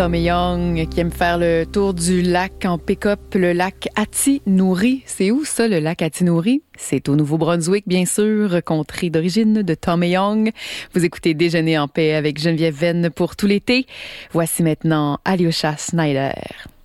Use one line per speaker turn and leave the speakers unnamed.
Tommy Young qui aime faire le tour du lac en pick-up, le lac Atinouri. C'est où ça, le lac Atinouri? C'est au Nouveau-Brunswick, bien sûr, contrée d'origine de Tommy Young. Vous écoutez Déjeuner en paix avec Geneviève Venn pour tout l'été. Voici maintenant Alyosha Snyder.